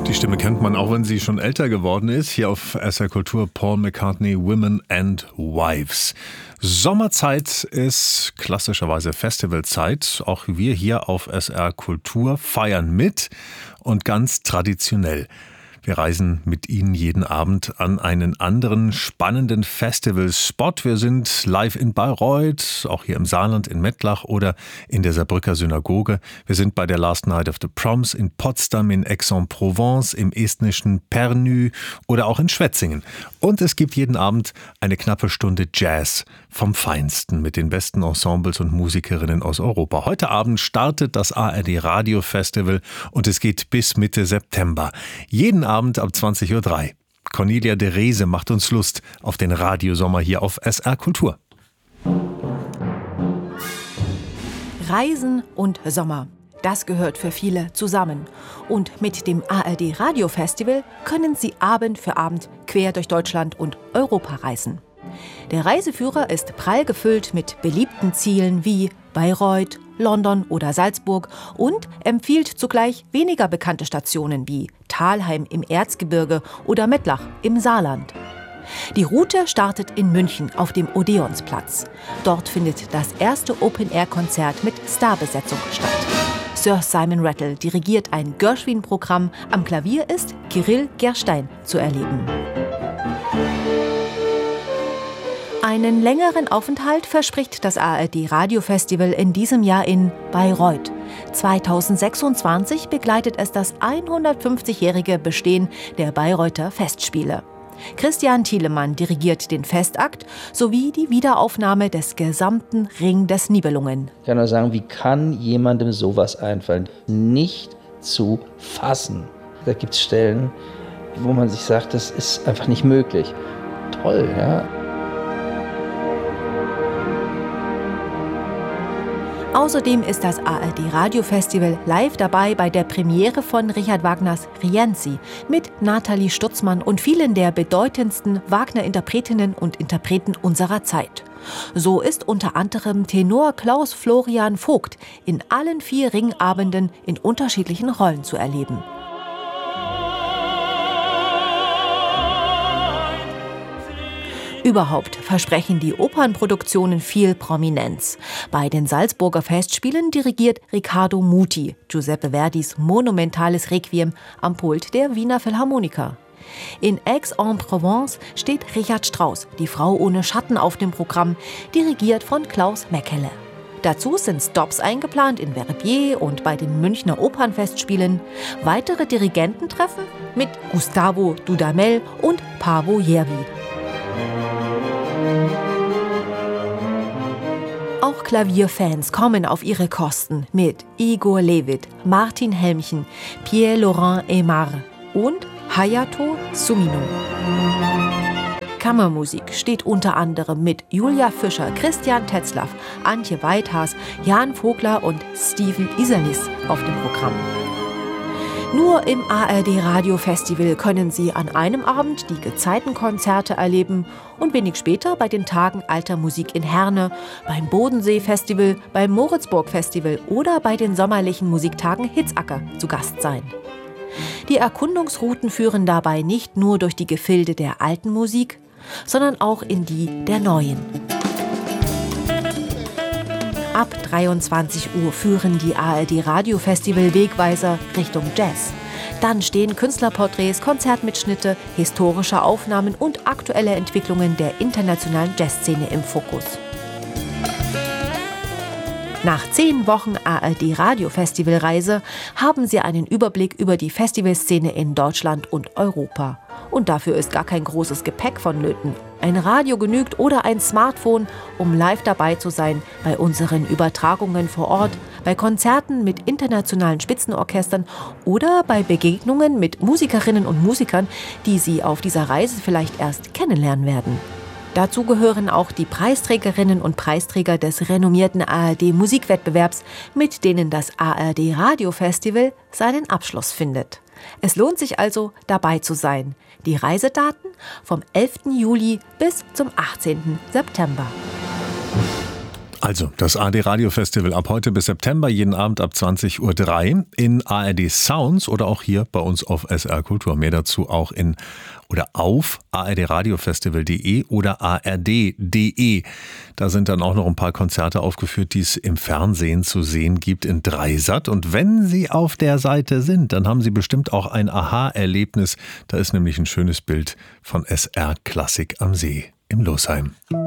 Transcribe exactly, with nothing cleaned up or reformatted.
Die Stimme kennt man, auch wenn sie schon älter geworden ist. Hier auf S R Kultur Paul McCartney, Women and Wives. Sommerzeit ist klassischerweise Festivalzeit. Auch wir hier auf S R Kultur feiern mit und ganz traditionell. Wir reisen mit Ihnen jeden Abend an einen anderen spannenden Festivalspot. Wir sind live in Bayreuth, auch hier im Saarland, in Mettlach oder in der Saarbrücker Synagoge. Wir sind bei der Last Night of the Proms in Potsdam, in Aix-en-Provence, im estnischen Pernü oder auch in Schwetzingen. Und es gibt jeden Abend eine knappe Stunde Jazz vom Feinsten mit den besten Ensembles und Musikerinnen aus Europa. Heute Abend startet das A R D Radio Festival und es geht bis Mitte September. Jeden Abend ab zwanzig Uhr drei. Cornelia de Reze macht uns Lust auf den Radiosommer hier auf S R Kultur. Reisen und Sommer, das gehört für viele zusammen. Und mit dem A R D Radio Festival können Sie Abend für Abend quer durch Deutschland und Europa reisen. Der Reiseführer ist prall gefüllt mit beliebten Zielen wie Bayreuth, London oder Salzburg und empfiehlt zugleich weniger bekannte Stationen wie Thalheim im Erzgebirge oder Mettlach im Saarland. Die Route startet in München auf dem Odeonsplatz. Dort findet das erste Open-Air-Konzert mit Starbesetzung statt. Sir Simon Rattle dirigiert ein Gershwin-Programm. Am Klavier ist Kirill Gerstein zu erleben. Einen längeren Aufenthalt verspricht das A R D Radio Festival in diesem Jahr in Bayreuth. zweitausendsechsundzwanzig begleitet es das hundertfünfzigjährige Bestehen der Bayreuther Festspiele. Christian Thielemann dirigiert den Festakt sowie die Wiederaufnahme des gesamten Ring des Nibelungen. Ich kann nur sagen, wie kann jemandem sowas einfallen? Nicht zu fassen. Da gibt es Stellen, wo man sich sagt, das ist einfach nicht möglich. Toll, ja. Außerdem ist das A R D Radio Festival live dabei bei der Premiere von Richard Wagners Rienzi mit Nathalie Stutzmann und vielen der bedeutendsten Wagner-Interpretinnen und Interpreten unserer Zeit. So ist unter anderem Tenor Klaus Florian Vogt in allen vier Ringabenden in unterschiedlichen Rollen zu erleben. Überhaupt versprechen die Opernproduktionen viel Prominenz. Bei den Salzburger Festspielen dirigiert Riccardo Muti Giuseppe Verdis monumentales Requiem am Pult der Wiener Philharmoniker. In Aix-en-Provence steht Richard Strauss, die Frau ohne Schatten, auf dem Programm, dirigiert von Klaus Mekele. Dazu sind Stops eingeplant in Verbier und bei den Münchner Opernfestspielen. Weitere Dirigententreffen mit Gustavo Dudamel und Paavo Järvi. Auch Klavierfans kommen auf ihre Kosten mit Igor Levit, Martin Helmchen, Pierre-Laurent Aimard und Hayato Sumino. Kammermusik steht unter anderem mit Julia Fischer, Christian Tetzlaff, Antje Weithaas, Jan Vogler und Steven Isernis auf dem Programm. Nur im A R D Radio Festival können Sie an einem Abend die Gezeitenkonzerte erleben und wenig später bei den Tagen Alter Musik in Herne, beim Bodensee Festival, beim Moritzburg Festival oder bei den sommerlichen Musiktagen Hitzacker zu Gast sein. Die Erkundungsrouten führen dabei nicht nur durch die Gefilde der alten Musik, sondern auch in die der neuen. Ab dreiundzwanzig Uhr führen die A R D Radio Festival Wegweiser Richtung Jazz. Dann stehen Künstlerporträts, Konzertmitschnitte, historische Aufnahmen und aktuelle Entwicklungen der internationalen Jazzszene im Fokus. Nach zehn Wochen A R D Radio Festivalreise haben Sie einen Überblick über die Festivalszene in Deutschland und Europa. Und dafür ist gar kein großes Gepäck vonnöten. Ein Radio genügt oder ein Smartphone, um live dabei zu sein bei unseren Übertragungen vor Ort, bei Konzerten mit internationalen Spitzenorchestern oder bei Begegnungen mit Musikerinnen und Musikern, die Sie auf dieser Reise vielleicht erst kennenlernen werden. Dazu gehören auch die Preisträgerinnen und Preisträger des renommierten A R D-Musikwettbewerbs, mit denen das A R D Radio Festival seinen Abschluss findet. Es lohnt sich also, dabei zu sein. Die Reisedaten vom elften Juli bis zum achtzehnten September. Also, das A R D Radio Festival ab heute bis September, jeden Abend ab zwanzig Uhr drei in A R D Sounds oder auch hier bei uns auf S R Kultur. Mehr dazu auch in oder auf a r d radio festival punkt d e oder a r d punkt d e. Da sind dann auch noch ein paar Konzerte aufgeführt, die es im Fernsehen zu sehen gibt in Dreisat. Und wenn Sie auf der Seite sind, dann haben Sie bestimmt auch ein Aha-Erlebnis. Da ist nämlich ein schönes Bild von S R Klassik am See im Losheim.